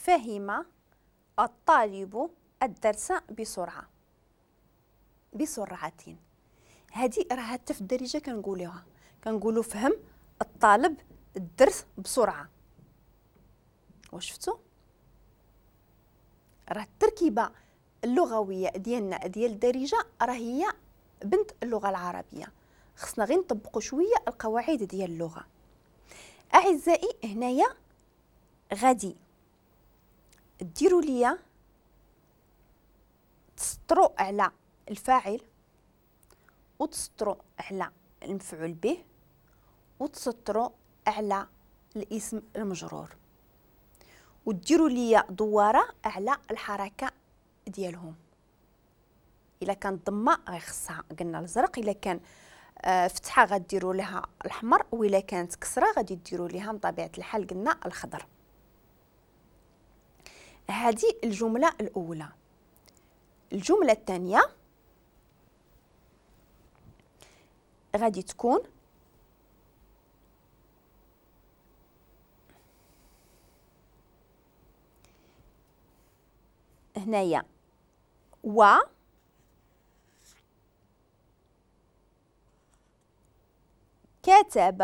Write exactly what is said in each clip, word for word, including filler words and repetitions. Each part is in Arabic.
فهم الطالب الدرس بسرعة بسرعة. هذه راه حتى في الدارجة كنقولوها، كنقولوا فهم الطالب الدرس بسرعة. واش شفتوا؟ راه التركيبة اللغوية ديالنا ديال الدارجة راه هي بنت اللغة العربية، خصنا غير نطبقوا شوية القواعد ديال اللغة. أعزائي، هنايا غادي ديروا ليا تسطروا على الفاعل وتسطروا على المفعول به وتسطروا على الاسم المجرور، وديروا ليا دواره على الحركه ديالهم. الا كانت ضمه غير خصها قلنا الازرق، الا كان آه فتحه غديروا لها الاحمر، والا كانت كسره غادي ديروا ليها بطبيعه الحال قلنا الخضر. هذه الجمله الاولى. الجمله الثانيه غادي تكون هنايا و كتب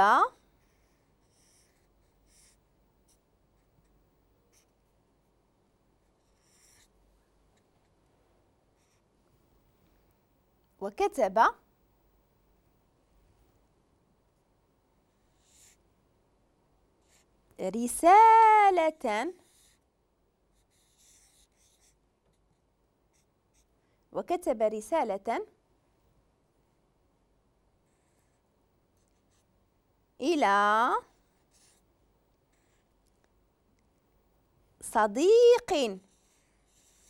وكتب رسالة وكتب رسالة إلى صديق